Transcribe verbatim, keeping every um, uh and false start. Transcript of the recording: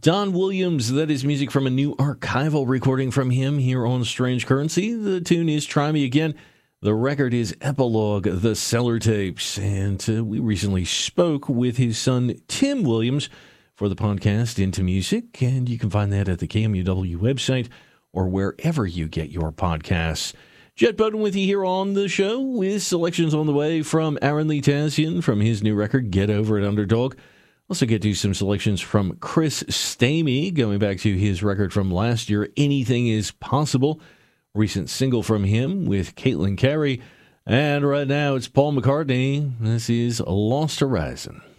Don Williams, that is music from a new archival recording from him here on Strange Currency. The tune is Try Me Again. The record is Epilogue, The Cellar Tapes. And uh, we recently spoke with his son, Tim Williams, for the podcast Into Music. And you can find that at the K M U W website or wherever you get your podcasts. Jet Bowden with you here on the show with selections on the way from Aaron Lee Tassian from his new record, Get Over It, Underdog. Also get to some selections from Chris Stamey, going back to his record from last year, Anything Is Possible. Recent single from him with Caitlin Carey. And right now it's Paul McCartney. This is Lost Horizon.